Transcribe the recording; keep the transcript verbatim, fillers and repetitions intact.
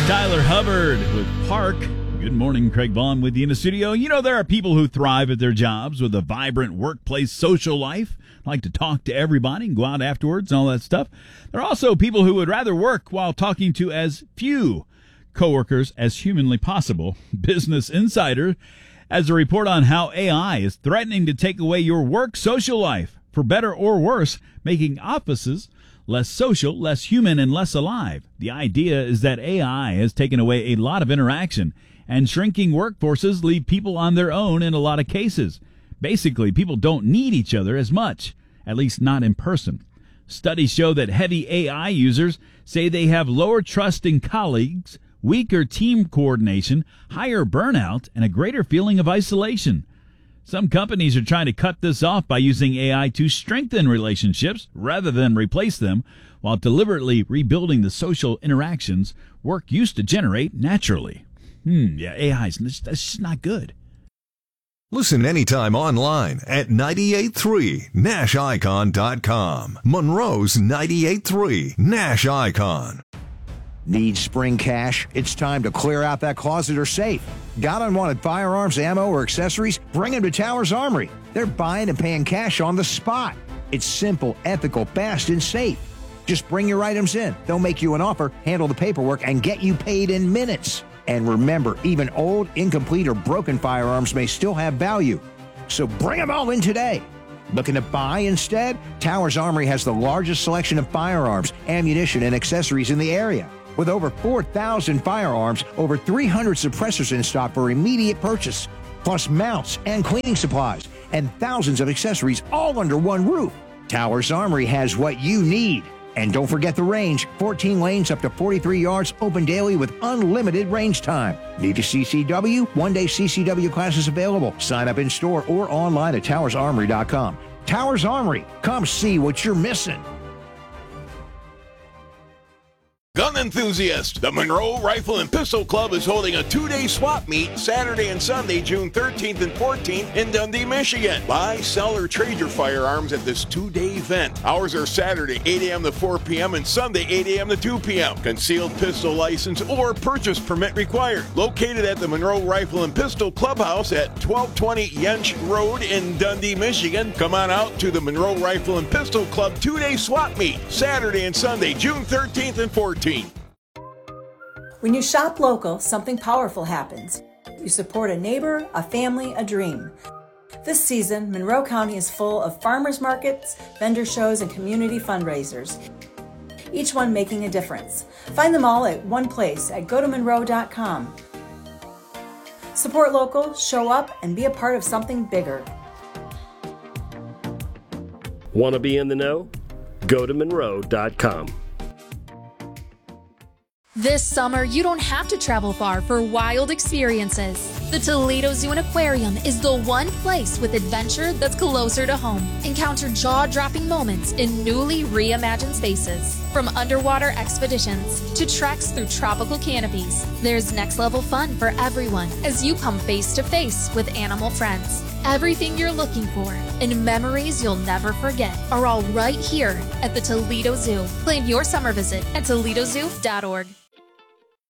Tyler Hubbard with Park. Good morning, Craig Vaughn with you in the studio. You know, there are people who thrive at their jobs with a vibrant workplace social life, like to talk to everybody and go out afterwards and all that stuff. There are also people who would rather work while talking to as few coworkers as humanly possible. Business Insider has a report on how A I is threatening to take away your work social life, for better or worse, making offices less social, less human, and less alive. The idea is that A I has taken away a lot of interaction, and shrinking workforces leave people on their own in a lot of cases. Basically, people don't need each other as much, at least not in person. Studies show that heavy A I users say they have lower trust in colleagues, weaker team coordination, higher burnout, and a greater feeling of isolation. Some companies are trying to cut this off by using A I to strengthen relationships rather than replace them, while deliberately rebuilding the social interactions work used to generate naturally. Hmm, yeah, A I is that's just not good. Listen anytime online at ninety-eight three Nash Icon dot com. Monroe's ninety-eight three Nash Icon. Need spring cash? It's time to clear out that closet or safe. Got unwanted firearms, ammo, or accessories? Bring them to Towers Armory. They're buying and paying cash on the spot. It's simple, ethical, fast, and safe. Just bring your items in. They'll make you an offer, handle the paperwork, and get you paid in minutes. And remember, even old, incomplete, or broken firearms may still have value. So bring them all in today. Looking to buy instead? Towers Armory has the largest selection of firearms, ammunition, and accessories in the area. With over four thousand firearms, over three hundred suppressors in stock for immediate purchase, plus mounts and cleaning supplies, and thousands of accessories all under one roof. Towers Armory has what you need. And don't forget the range, fourteen lanes up to forty-three yards, open daily with unlimited range time. Need a C C W? One-day C C W classes available. Sign up in store or online at towers armory dot com. Towers Armory, come see what you're missing. Gun enthusiasts, the Monroe Rifle and Pistol Club is holding a two-day swap meet Saturday and Sunday, June thirteenth and fourteenth in Dundee, Michigan. Buy, sell, or trade your firearms at this two-day event. Hours are Saturday, eight a.m. to four p.m. and Sunday, eight a.m. to two p.m. Concealed pistol license or purchase permit required. Located at the Monroe Rifle and Pistol Clubhouse at twelve twenty Yench Road in Dundee, Michigan. Come on out to the Monroe Rifle and Pistol Club two-day swap meet Saturday and Sunday, June thirteenth and fourteenth. When you shop local, something powerful happens. You support a neighbor, a family, a dream. This season, Monroe County is full of farmers markets, vendor shows, and community fundraisers, each one making a difference. Find them all at one place at go to monroe dot com. Support local, show up, and be a part of something bigger. Want to be in the know? go to monroe dot com. This summer, you don't have to travel far for wild experiences. The Toledo Zoo and Aquarium is the one place with adventure that's closer to home. Encounter jaw-dropping moments in newly reimagined spaces. From underwater expeditions to treks through tropical canopies, there's next-level fun for everyone as you come face-to-face with animal friends. Everything you're looking for and memories you'll never forget are all right here at the Toledo Zoo. Plan your summer visit at toledo zoo dot org.